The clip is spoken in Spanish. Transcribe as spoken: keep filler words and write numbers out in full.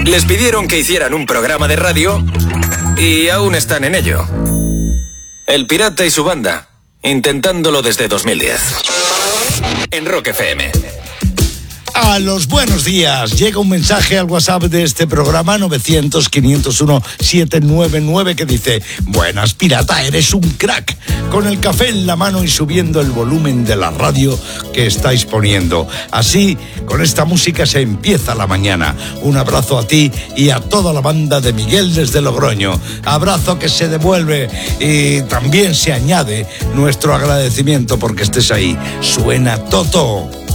Les pidieron que hicieran un programa de radio y aún están en ello. El Pirata y su banda, intentándolo desde dos mil diez. En Rock F M. A los buenos días, llega un mensaje al WhatsApp de este programa novecientos, quinientos uno, setecientos noventa y nueve que dice: buenas, pirata, eres un crack, con el café en la mano y subiendo el volumen de la radio que estáis poniendo. Así, con esta música se empieza la mañana. Un abrazo a ti y a toda la banda de Miguel desde Logroño. Abrazo que se devuelve y también se añade nuestro agradecimiento porque estés ahí. Suena Toto.